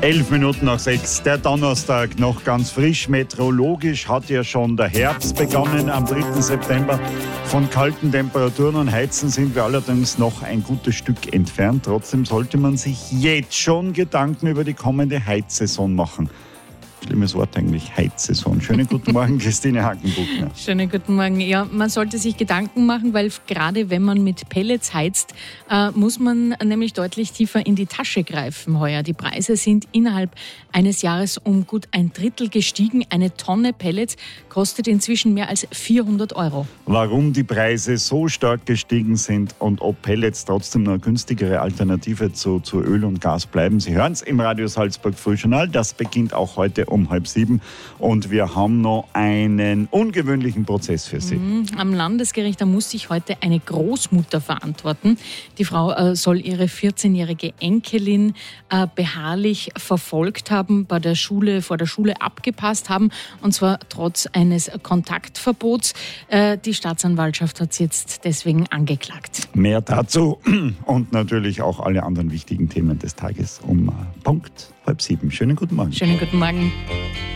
11:11, der Donnerstag, noch ganz frisch. Meteorologisch hat ja schon der Herbst begonnen am 3. September. Von kalten Temperaturen und Heizen sind wir allerdings noch ein gutes Stück entfernt. Trotzdem sollte man sich jetzt schon Gedanken über die kommende Heizsaison machen. Schlimmes Wort eigentlich, Heizsaison. Schönen guten Morgen, Christine Hakenbuchner. Schönen guten Morgen. Ja, man sollte sich Gedanken machen, weil gerade wenn man mit Pellets heizt, muss man nämlich deutlich tiefer in die Tasche greifen heuer. Die Preise sind innerhalb eines Jahres um gut ein Drittel gestiegen. Eine Tonne Pellets kostet inzwischen mehr als 400 €. Warum die Preise so stark gestiegen sind und ob Pellets trotzdem eine günstigere Alternative zu Öl und Gas bleiben, Sie hören es im Radio Salzburg Frühjournal. Das beginnt auch heute um 6:30 und wir haben noch einen ungewöhnlichen Prozess für Sie. Am Landesgericht, da muss sich heute eine Großmutter verantworten. Die Frau soll ihre 14-jährige Enkelin beharrlich verfolgt haben, vor der Schule abgepasst haben, und zwar trotz eines Kontaktverbots. Die Staatsanwaltschaft hat sie jetzt deswegen angeklagt. Mehr dazu und natürlich auch alle anderen wichtigen Themen des Tages um Punkt 6:30. Schönen guten Morgen. Schönen guten Morgen.